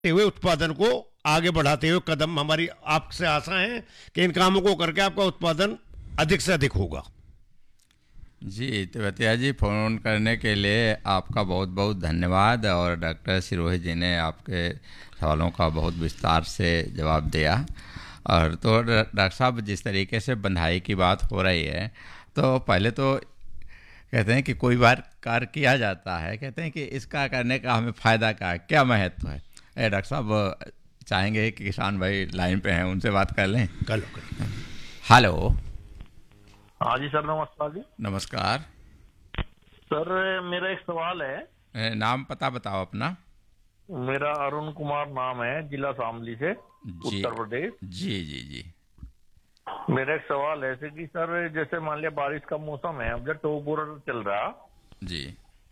हुए उत्पादन को आगे बढ़ाते हुए कदम हमारी आपसे आशा है कि इन कामों को करके आपका उत्पादन अधिक से अधिक होगा। जी तेवतिया जी, फ़ोन करने के लिए आपका बहुत बहुत धन्यवाद। और डॉक्टर सिरोही जी ने आपके सवालों का बहुत विस्तार से जवाब दिया। और तो डॉक्टर साहब, जिस तरीके से बंधाई की बात हो रही है, तो पहले तो कहते हैं कि कोई बार कार्य किया जाता है, कहते हैं कि इसका करने का हमें फ़ायदा क्या महत्व है। डॉक्टर साहब चाहेंगे कि किसान भाई लाइन पे हैं, उनसे बात कर लें। कल हेलो। हाँ जी सर, नमस्कार जी। नमस्कार सर, मेरा एक सवाल है। नाम पता बताओ अपना। मेरा अरुण कुमार नाम है, जिला शामली से, जी उत्तर प्रदेश। जी जी जी। मेरा एक सवाल है कि सर, जैसे मान लिया बारिश का मौसम है, अब जब टॉप बोरर चल रहा जी।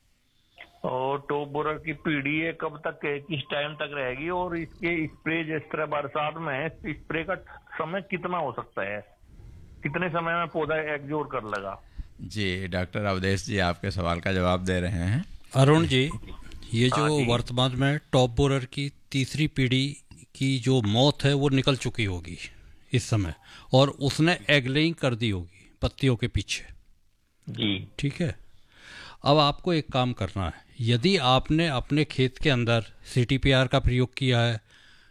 और टॉप बोरर की पीढ़ी है, कब तक है, किस टाइम तक रहेगी, और इसके स्प्रे जिस तरह बरसात में है, स्प्रे का समय कितना हो सकता है, कितने समय में पौधा एग्जोर कर लगा। जी डॉक्टर अवधेश जी आपके सवाल का जवाब दे रहे हैं। अरुण जी, ये जो जी। वर्तमान में टॉप बोरर की तीसरी पीढ़ी की जो मौत है वो निकल चुकी होगी इस समय, और उसने एग लेइंग कर दी होगी पत्तियों के पीछे। जी। ठीक है, अब आपको एक काम करना है। यदि आपने अपने खेत के अंदर CTPR का प्रयोग किया है,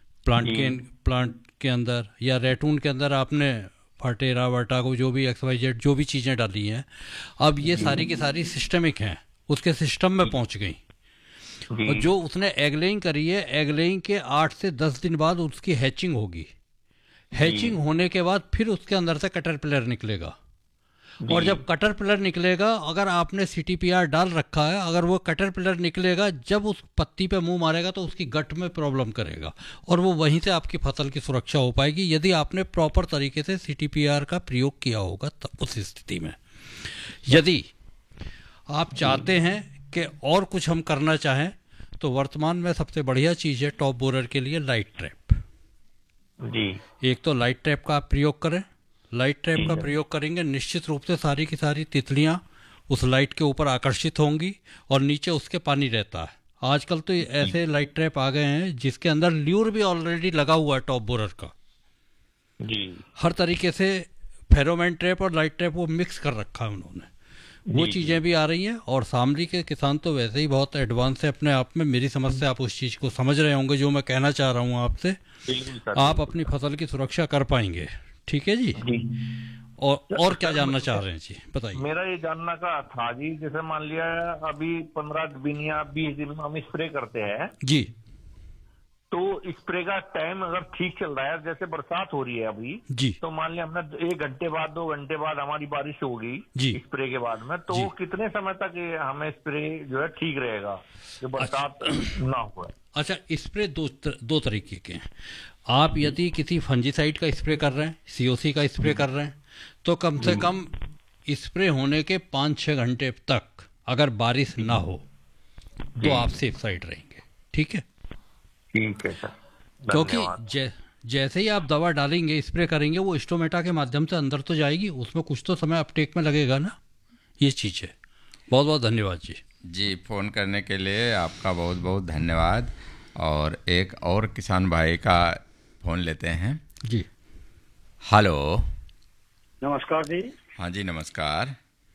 प्लांट के अंदर या रेटून के अंदर आपने फटेरा वर्टाको जो भी XYZ जो भी चीज़ें डाली हैं, अब ये सारी की सारी सिस्टमिक हैं, उसके सिस्टम में पहुंच गई। और जो उसने एग लेइंग करी है, एग लेइंग के 8 से 10 दिन बाद उसकी हैचिंग होगी। हैचिंग होने के बाद फिर उसके अंदर से कैटरपिलर निकलेगा, और जब कैटरपिलर निकलेगा, अगर आपने CTPR डाल रखा है, अगर वो कैटरपिलर निकलेगा, जब उस पत्ती पे मुंह मारेगा तो उसकी गट में प्रॉब्लम करेगा, और वो वहीं से आपकी फसल की सुरक्षा हो पाएगी, यदि आपने प्रॉपर तरीके से CTPR का प्रयोग किया होगा। तब उस स्थिति में यदि आप चाहते हैं कि और कुछ हम करना चाहें, तो वर्तमान में सबसे बढ़िया चीज़ है टॉप बोरर के लिए लाइट ट्रैप। जी। एक तो लाइट ट्रैप का आप प्रयोग करें। लाइट ट्रैप का प्रयोग करेंगे, निश्चित रूप से सारी की सारी तितलियां उस लाइट के ऊपर आकर्षित होंगी, और नीचे उसके पानी रहता है। आजकल तो ऐसे लाइट ट्रैप आ गए हैं जिसके अंदर ल्यूर भी ऑलरेडी लगा हुआ है टॉप बोरर का। जी। हर तरीके से फेरोमोन ट्रैप और लाइट ट्रैप वो मिक्स कर रखा है उन्होंने, वो चीज़ें भी आ रही हैं। और शामली के किसान तो वैसे ही बहुत एडवांस है अपने आप में। मेरी समझ से आप उस चीज़ को समझ रहे होंगे जो मैं कहना चाह रहा हूँ आपसे। आप अपनी फसल की सुरक्षा कर पाएंगे। ठीक है जी। और क्या जानना चाह रहे हैं जी, बताइए। मेरा ये जानना का था जी, जैसे मान लिया अभी 15 दिन या 20 दिन में हम स्प्रे करते हैं जी, तो स्प्रे का टाइम अगर ठीक चल रहा है, जैसे बरसात हो रही है अभी जी, तो मान लिया हमने 1 घंटे बाद 2 घंटे बाद हमारी बारिश होगी जी, स्प्रे के बाद में, तो जी। कितने समय तक ये हमें स्प्रे जो है ठीक रहेगा, जो बरसात ना हो। अच्छा, स्प्रे दो तरीके के हैं। आप यदि किसी फंजीसाइड का स्प्रे कर रहे हैं, COC का स्प्रे कर रहे हैं, तो कम से कम स्प्रे होने के 5-6 घंटे तक अगर बारिश ना हो तो आप सेफ साइड रहेंगे। ठीक है, ठीक है सर, क्योंकि जैसे ही आप दवा डालेंगे, स्प्रे करेंगे, वो स्टोमेटा के माध्यम से अंदर तो जाएगी, उसमें कुछ तो समय अपटेक में लगेगा ना, ये चीज़ है। बहुत बहुत धन्यवाद जी। जी, फ़ोन करने के लिए आपका बहुत बहुत धन्यवाद। और एक और किसान भाई का फ़ोन लेते हैं जी। हेलो। नमस्कार जी। हाँ जी, नमस्कार।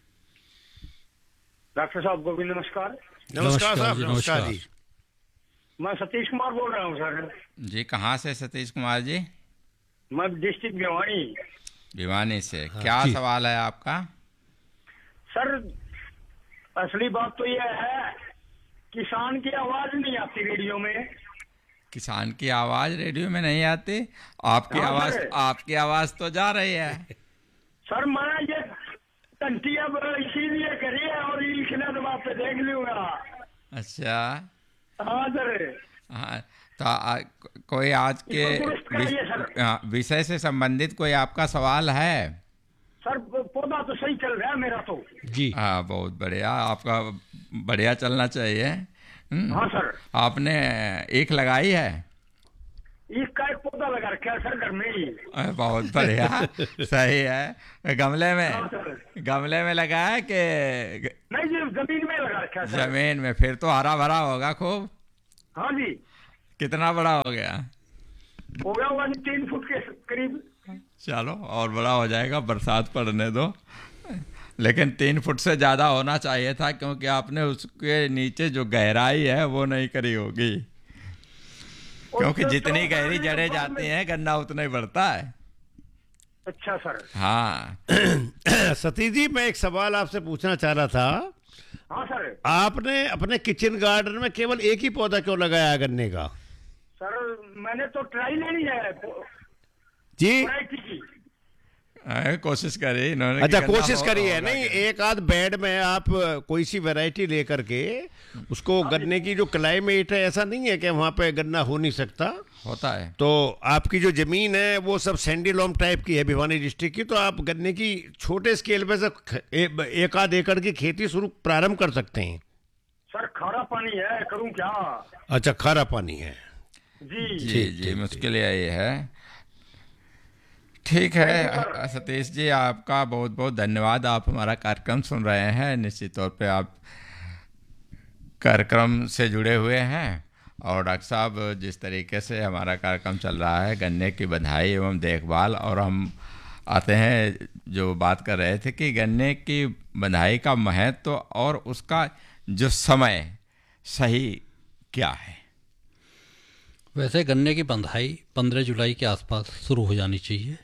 डॉक्टर साहब को भी नमस्कार। नमस्कार साहब, जी, नमस्कार जी। मैं सतीश कुमार बोल रहा हूँ सर। जी, कहाँ से सतीश कुमार जी? मैं डिस्ट्रिक्ट भिवानी। भिवानी से। क्या सवाल है आपका? सर, असली बात तो यह है, किसान की आवाज नहीं आती रेडियो में। किसान की आवाज़ रेडियो में नहीं आती? आपकी हाँ, आवाज़ सर। आपकी आवाज़ तो जा रही है। सर, मैं ये घंटी अब इसीलिए करी है, और ये लिखना तो आप पे देख लूंगा। अच्छा। हाँ सर। हाँ, तो कोई आज के इसको दुरुस्त करिए सर। विषय से संबंधित कोई आपका सवाल है? सर, पौधा तो सही चल रहा है मेरा तो। जी, हाँ, बहुत बढ़िया। आपका बढ़िया चलना चाहिए। हाँ सर। आपने एक लगाई है? इसका एक पौधा लगा रखा है सर घर में ही। बहुत बढ़िया। सही है। गमले में? हाँ सर। गमले में लगा है कि नहीं जी, जमीन में लगा रखा है सर। जमीन में? फिर तो हरा भरा होगा खूब। हाँ जी। कितना बड़ा हो गया? हो गया होगा 3 फुट के करीब। चलो और बड़ा हो जाएगा, बरसात पड़ने दो। लेकिन 3 फुट से ज़्यादा होना चाहिए था, क्योंकि आपने उसके नीचे जो गहराई है वो नहीं करी होगी, क्योंकि जितनी गहरी जड़ें जाती हैं गन्ना उतना ही बढ़ता है। अच्छा सर। हाँ सतीश जी, मैं एक सवाल आपसे पूछना चाह रहा था। हाँ सर। आपने अपने किचन गार्डन में केवल एक ही पौधा क्यों लगाया है गन्ने का? सर मैंने तो ट्राई लेनी है जी। वैरायटी की। कोशिश करी इन्होंने। अच्छा, कि गन्ना कोशिश करी है। होगा नहीं, क्या? एक आध बेड में आप कोई सी वैरायटी लेकर के उसको, गन्ने की जो क्लाइमेट है ऐसा नहीं है कि वहाँ पे गन्ना हो नहीं सकता। होता है। तो आपकी जो जमीन है वो सब सैंडीलॉम टाइप की है भिवानी डिस्ट्रिक्ट की, तो आप गन्ने की छोटे स्केल पे से एक आध एकड़ की खेती शुरू प्रारंभ कर सकते हैं। सर खारा पानी है, करूं क्या? अच्छा, खारा पानी है। जी जी मुश्किल ये है। ठीक है सतीश जी, आपका बहुत बहुत धन्यवाद। आप हमारा कार्यक्रम सुन रहे हैं, निश्चित तौर पे आप कार्यक्रम से जुड़े हुए हैं। और डॉक्टर साहब, जिस तरीके से हमारा कार्यक्रम चल रहा है गन्ने की बधाई एवं देखभाल, और हम आते हैं जो बात कर रहे थे कि गन्ने की बधाई का महत्व और उसका जो समय सही क्या है। वैसे गन्ने की बंधाई 15 जुलाई के आसपास शुरू हो जानी चाहिए।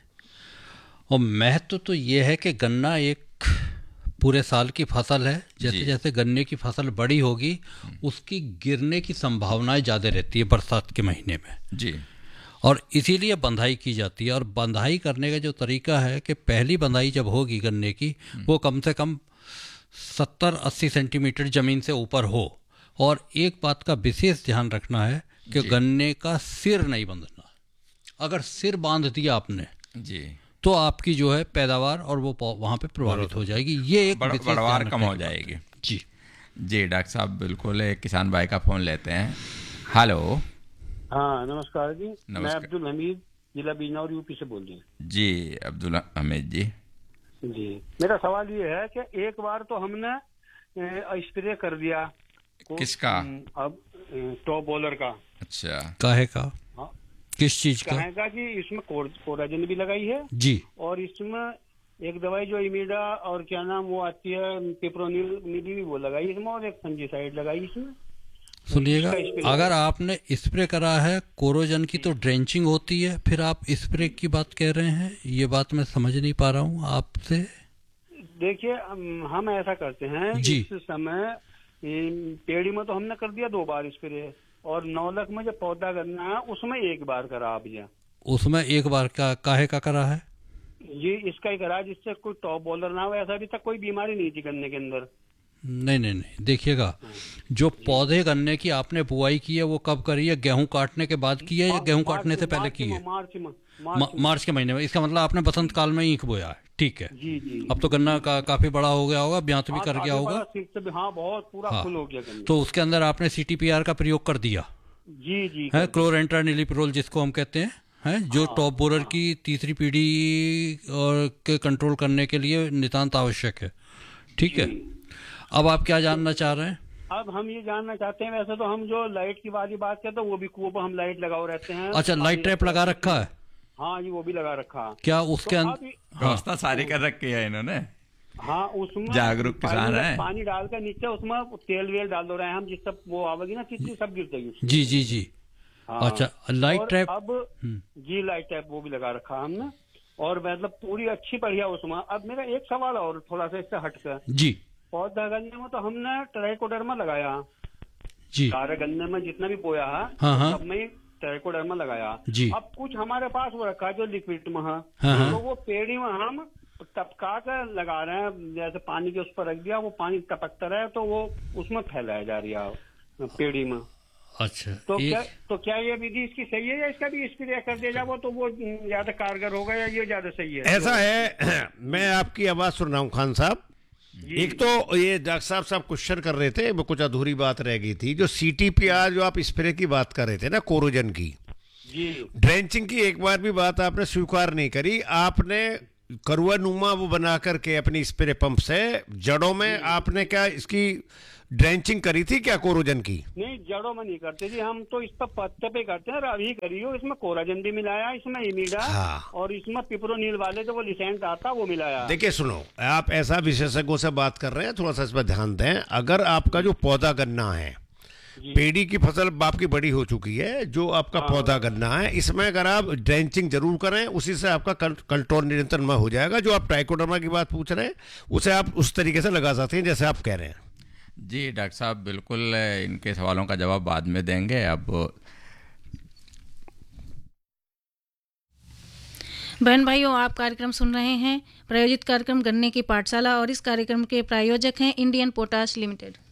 और महत्व तो ये है कि गन्ना एक पूरे साल की फसल है। जैसे जैसे गन्ने की फसल बड़ी होगी उसकी गिरने की संभावनाएं ज़्यादा रहती है बरसात के महीने में जी। और इसीलिए बंधाई की जाती है। और बंधाई करने का जो तरीका है कि पहली बंधाई जब होगी गन्ने की, वो कम से कम 70-80 सेंटीमीटर ज़मीन से ऊपर हो। और एक बात का विशेष ध्यान रखना है कि गन्ने का सिर नहीं बांधना। अगर सिर बांध दिया आपने जी तो आपकी जो है पैदावार और वो वहाँ पे प्रभावित हो जाएगी। ये एक विशेष बढ़वार ध्यान कम रखने हो की बात है। जाएगी। जी जी डॉक्टर साहब, बिल्कुल एक किसान भाई का फ़ोन लेते हैं। हेलो। हाँ नमस्कार जी। मैं नमस्कार। अब्दुल हमीद, जिला बिजनौर यूपी से बोल रही हूँ। जी अब्दुल हमीद जी। जी, मेरा सवाल ये है कि एक बार तो हमने स्प्रे कर दिया किसका? अब टॉप बॉलर का। अच्छा, काहे का? हाँ, किस चीज का? कहेगा कि इसमें कोराजन भी लगाई है जी। और इसमें एक दवाई जो इमीडा और क्या नाम वो आती है पिप्रोनिल भी वो लगाई इसमें, और एक फंजीसाइड लगाई इसमें। सुनिएगा, इसका स्प्रे अगर आपने स्प्रे करा है कोरोजन की तो ड्रेंचिंग होती है, फिर आप स्प्रे की बात कह रहे हैं, ये बात मैं समझ नहीं पा रहा हूँ आपसे। देखिए हम ऐसा करते हैं जी। इस समय पेड़ी में तो हमने कर दिया 2 बार स्प्रे, और नौलख में जो पौधा करना है उसमें 1 बार करा आप जी। उसमें 1 बार का काहे का करा है? ये इसका ही करा जिससे कोई टॉप बॉलर ना हो। ऐसा अभी तक कोई बीमारी नहीं थी गन्ने के अंदर। नहीं, देखिएगा, जो पौधे गन्ने की आपने बुआई की है वो कब करी है? गेहूं काटने के बाद की है या गेहूं काटने से पहले की है? मार्च के महीने में। इसका मतलब आपने बसंत काल में ईख बोया है। ठीक है। जी। अब तो गन्ना काफी बड़ा हो गया होगा, ब्यांत भी कर गया होगा। हाँ बहुत पूरा हाँ। फुल हो गया गन्ना। तो उसके अंदर आपने CTPR का प्रयोग कर दिया जी है, क्लोरेंट्रानिलिप्रोल जिसको हम कहते हैं, जो टॉप बोरर की तीसरी पीढ़ी और के कंट्रोल करने के लिए नितांत आवश्यक है। ठीक है। अब आप क्या जानना चाह रहे हैं? अब हम ये जानना चाहते हैं, वैसे तो हम जो लाइट की बात करते हैं वो भी कुओं पर हम लाइट लगाओ रहते हैं। अच्छा, लाइट ट्रैप लगा रखा है? हाँ जी, वो भी लगा रखा। क्या उसके तो अंदर व्यवस्था सारी कर रखी है इन्होंने। हाँ, उसमें जागरूक किसान हैं। पानी डालकर नीचे उसमें तेल वेल डाल दो रहे हैं हम, जिससे वो आवेगी ना चिट्ठी सब गिर जाएगी उसमें। जी। हाँ। अच्छा, लाइट और ट्रैप। अब जी लाइट ट्रैप वो भी लगा रखा हमने, और मतलब पूरी अच्छी बढ़िया उसमें। अब मेरा एक सवाल और थोड़ा सा इससे हटकर, जी पौधा गन्ने में तो हमने ट्राइकोडर्मा लगाया जी सारे गन्ने में जितना भी बोया है हाँ। सब में ट्राइकोडर्मा लगाया जी। अब कुछ हमारे पास वो रखा है जो लिक्विड में है, हाँ। तो वो पेड़ी में हम टपका कर लगा रहे हैं। जैसे पानी के उस पर रख दिया, वो पानी टपकता रहे तो वो उसमें फैलाया जा रही है पेड़ी में। अच्छा, तो क्या ये विधि इसकी सही है, या इसका भी स्प्रे कर दिया जाए तो वो ज्यादा कारगर होगा, या ये ज्यादा सही है? ऐसा है, मैं आपकी आवाज सुन रहा हूँ खान साहब। एक तो ये डॉक्टर साहब क्वेश्चन कर रहे थे, वो कुछ अधूरी बात रह गई थी। जो CTPR जो आप स्प्रे की बात कर रहे थे ना, कोरोजन की, जी ड्रेंचिंग की एक बार भी बात आपने स्वीकार नहीं करी। आपने करुआ नुमा वो बना करके अपनी स्प्रे पंप से जड़ों में आपने क्या इसकी ड्रेंचिंग करी थी क्या कोरोजन की? नहीं, जड़ों में नहीं करते जी, हम तो इस पर पत्ते पे करते हैं। अभी करी हो, इसमें कोराजन भी मिलाया, इसमें इमीडा, हाँ। और इसमें पिप्रोनिल वाले जो वो लिसेंट आता वो मिलाया। देखिए सुनो, आप ऐसा विशेषज्ञों से बात कर रहे हैं, थोड़ा सा इस पर ध्यान दें। अगर आपका जो पौधा गन्ना है, पेड़ी की फसल आपकी बड़ी हो चुकी है, जो आपका पौधा गन्ना है, इसमें अगर आप ड्रेंचिंग जरूर करें, उसी से आपका कंट्रोल नियंत्रण में हो जाएगा। जो आप ट्राइकोडर्मा की बात पूछ रहे हैं उसे आप उस तरीके से लगा सकते हैं जैसे आप कह रहे हैं। जी डॉक्टर साहब, बिल्कुल इनके सवालों का जवाब बाद में देंगे। अब बहन भाइयों, आप कार्यक्रम सुन रहे हैं, प्रायोजित कार्यक्रम गन्ने की पाठशाला, और इस कार्यक्रम के प्रायोजक हैं इंडियन पोटाश लिमिटेड।